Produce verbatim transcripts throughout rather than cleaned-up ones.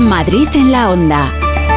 Madrid en la Onda.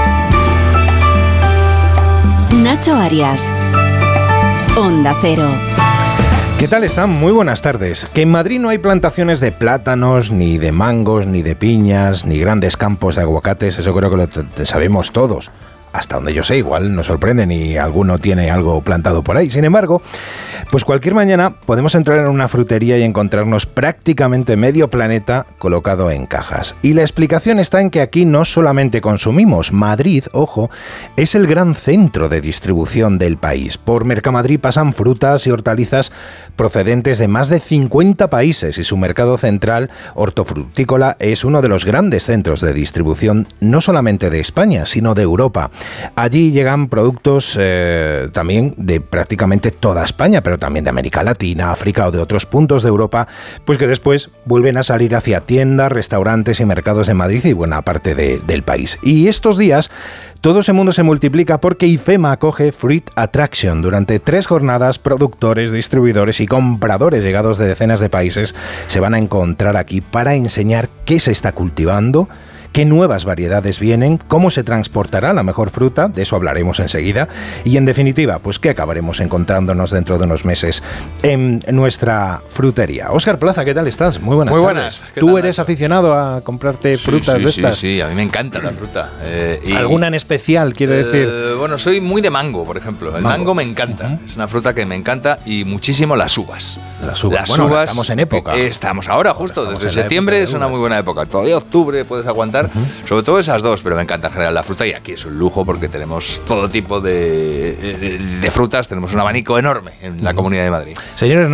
Nacho Arias. Onda Cero. ¿Qué tal están? Muy buenas tardes. Que en Madrid no hay plantaciones de plátanos, ni de mangos, ni de piñas, ni grandes campos de aguacates, eso creo que lo t- sabemos todos. Hasta donde yo sé, igual nos sorprenden y alguno tiene algo plantado por ahí. Sin embargo, pues cualquier mañana podemos entrar en una frutería y encontrarnos prácticamente medio planeta colocado en cajas. Y la explicación está en que aquí no solamente consumimos. Madrid, ojo, es el gran centro de distribución del país. Por Mercamadrid pasan frutas y hortalizas procedentes de más de cincuenta países y su mercado central hortofrutícola es uno de los grandes centros de distribución no solamente de España, sino de Europa. Allí llegan productos eh, también de prácticamente toda España, pero también de América Latina, África o de otros puntos de Europa, pues que después vuelven a salir hacia tiendas, restaurantes y mercados de Madrid y buena parte de, del país. Y estos días todo ese mundo se multiplica porque IFEMA acoge Fruit Attraction. Durante tres jornadas, productores, distribuidores y compradores llegados de decenas de países se van a encontrar aquí para enseñar qué se está cultivando, qué nuevas variedades vienen, cómo se transportará la mejor fruta, de eso hablaremos enseguida, y en definitiva, pues qué acabaremos encontrándonos dentro de unos meses en nuestra frutería. Óscar Plaza, ¿qué tal estás? Muy buenas Muy tardes. buenas. ¿Qué ¿Tú tal, eres Nacho? aficionado a comprarte Sí, frutas sí, de sí, estas? Sí, sí, a mí me encanta la fruta. Eh, y, ¿Alguna en especial, quiero eh, decir? Bueno, soy muy de mango, por ejemplo. El mango, Mango. me encanta. Uh-huh. Es una fruta que me encanta y muchísimo las uvas. Las uvas. Las Bueno, ahora uvas. estamos en época. eh, Estamos ahora, justo. Ahora estamos Desde en la septiembre época de es una uvas. muy buena época. Todavía octubre puedes aguantar. Uh-huh. Sobre todo esas dos, pero me encanta en general la fruta y aquí es un lujo porque tenemos todo tipo de, de, de frutas. Tenemos un abanico enorme en la uh-huh. Comunidad de Madrid. Señores,